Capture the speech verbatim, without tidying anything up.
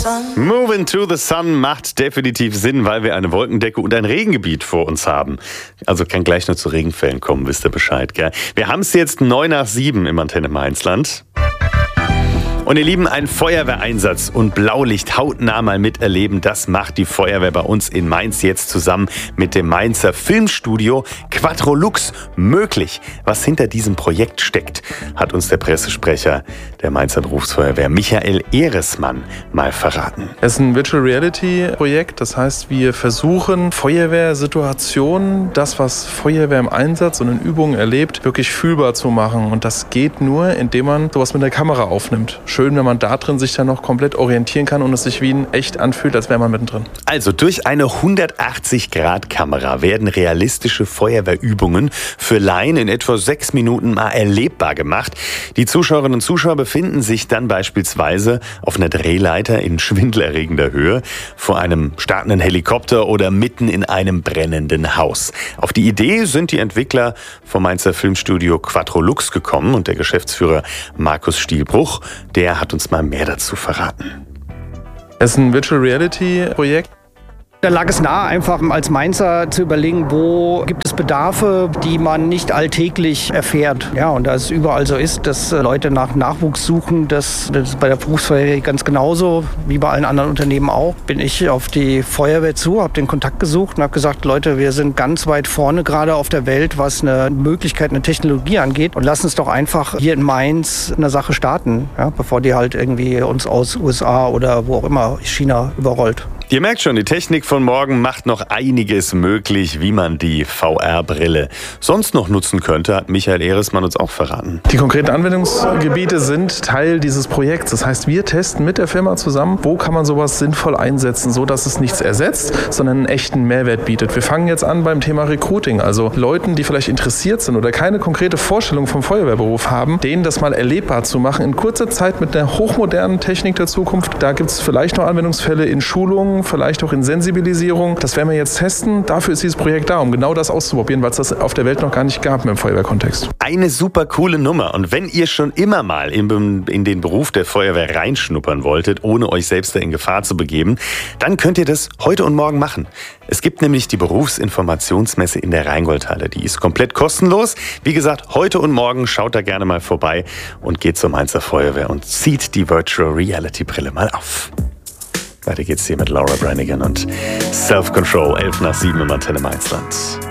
Moving to the Sun macht definitiv Sinn, weil wir eine Wolkendecke und ein Regengebiet vor uns haben. Also kann gleich nur zu Regenfällen kommen, wisst ihr Bescheid, gell? Wir haben es jetzt neun nach sieben im Antenne Mainzland. Und ihr Lieben, ein Feuerwehreinsatz und Blaulicht hautnah mal miterleben, das macht die Feuerwehr bei uns in Mainz jetzt zusammen mit dem Mainzer Filmstudio Quattrolux möglich. Was hinter diesem Projekt steckt, hat uns der Pressesprecher der Mainzer Berufsfeuerwehr Michael Ehresmann mal verraten. Es ist ein Virtual Reality Projekt, das heißt, wir versuchen Feuerwehrsituationen, das was Feuerwehr im Einsatz und in Übungen erlebt, wirklich fühlbar zu machen. Und das geht nur, indem man sowas mit der Kamera aufnimmt. Schön, wenn man da drin sich dann noch komplett orientieren kann und es sich wie in echt anfühlt, als wäre man mittendrin. Also durch eine hundertachtzig Grad Kamera werden realistische Feuerwehrübungen für Laien in etwa sechs Minuten mal erlebbar gemacht. Die Zuschauerinnen und Zuschauer befinden sich dann beispielsweise auf einer Drehleiter in schwindelerregender Höhe, vor einem startenden Helikopter oder mitten in einem brennenden Haus. Auf die Idee sind die Entwickler vom Mainzer Filmstudio Quattrolux gekommen und der Geschäftsführer Markus Stielbruch, der Der hat uns mal mehr dazu verraten. Es ist ein Virtual Reality Projekt. Da lag es nahe, einfach als Mainzer zu überlegen, wo gibt es Bedarfe, die man nicht alltäglich erfährt. Ja, und da es überall so ist, dass Leute nach Nachwuchs suchen, das, das ist bei der Berufsfeuerwehr ganz genauso, wie bei allen anderen Unternehmen auch, bin ich auf die Feuerwehr zu, habe den Kontakt gesucht und habe gesagt, Leute, wir sind ganz weit vorne gerade auf der Welt, was eine Möglichkeit, eine Technologie angeht. Und lass uns doch einfach hier in Mainz eine Sache starten, ja, bevor die halt irgendwie uns aus U S A oder wo auch immer China überrollt. Ihr merkt schon, die Technik von morgen macht noch einiges möglich, wie man die V R-Brille sonst noch nutzen könnte, hat Michael Ehresmann uns auch verraten. Die konkreten Anwendungsgebiete sind Teil dieses Projekts. Das heißt, wir testen mit der Firma zusammen, wo kann man sowas sinnvoll einsetzen, so dass es nichts ersetzt, sondern einen echten Mehrwert bietet. Wir fangen jetzt an beim Thema Recruiting, also Leuten, die vielleicht interessiert sind oder keine konkrete Vorstellung vom Feuerwehrberuf haben, denen das mal erlebbar zu machen, in kurzer Zeit mit der hochmodernen Technik der Zukunft. Da gibt es vielleicht noch Anwendungsfälle in Schulungen, vielleicht auch in Sensibilisierung. Das werden wir jetzt testen. Dafür ist dieses Projekt da, um genau das auszuprobieren, weil es das auf der Welt noch gar nicht gab im Feuerwehrkontext. Eine super coole Nummer. Und wenn ihr schon immer mal in, in den Beruf der Feuerwehr reinschnuppern wolltet, ohne euch selbst da in Gefahr zu begeben, dann könnt ihr das heute und morgen machen. Es gibt nämlich die Berufsinformationsmesse in der Rheingoldhalle. Die ist komplett kostenlos. Wie gesagt, heute und morgen schaut da gerne mal vorbei und geht zur Mainzer Feuerwehr und zieht die Virtual Reality Brille mal auf. Weiter geht's hier mit Laura Branigan und Self Control, elf nach sieben im Antenne Mainzland.